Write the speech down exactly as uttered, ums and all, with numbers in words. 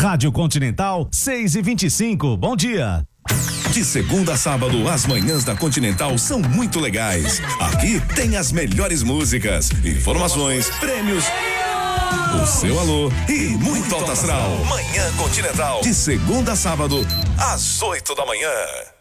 Rádio Continental, seis e vinte e cinco. Bom dia. De segunda a sábado, as manhãs da Continental são muito legais. Aqui tem as melhores músicas, informações, prêmios, o seu alô e muito alto astral. Manhã Continental, de segunda a sábado, às oito da manhã.